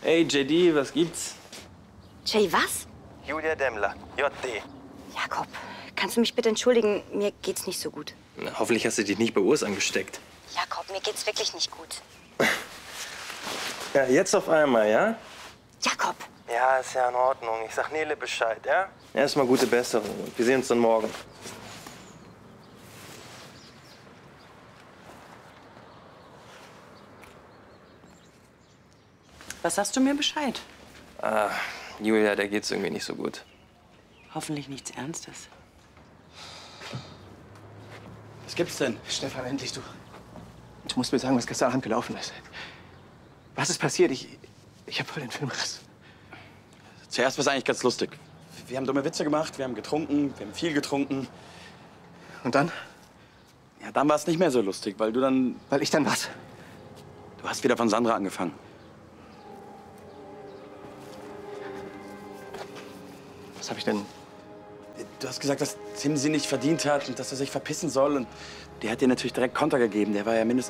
Hey, JD, was gibt's? Jay, was? Julia Demmler, JD. Jakob, kannst du mich bitte entschuldigen? Mir geht's nicht so gut. Na, hoffentlich hast du dich nicht bei Urs angesteckt. Jakob, mir geht's wirklich nicht gut. Ja, jetzt auf einmal, ja? Jakob! Ja, ist ja in Ordnung. Ich sag Nele Bescheid, ja? Erstmal gute Besserung. Wir sehen uns dann morgen. Was sagst du mir Bescheid? Ah, Julia, der geht's irgendwie nicht so gut. Hoffentlich nichts Ernstes. Was gibt's denn? Stefan, endlich, du. Du musst mir sagen, was gestern Abend gelaufen ist. Was ist passiert? Ich hab voll den Filmriss. Zuerst war es eigentlich ganz lustig. Wir haben dumme Witze gemacht, wir haben getrunken, wir haben viel getrunken. Und dann? Ja, dann war es nicht mehr so lustig, weil du dann... Weil ich dann was? Du hast wieder von Sandra angefangen. Was hab ich denn? Du hast gesagt, dass Tim sie nicht verdient hat und dass er sich verpissen soll. Und der hat dir natürlich direkt Konter gegeben. Der war ja mindestens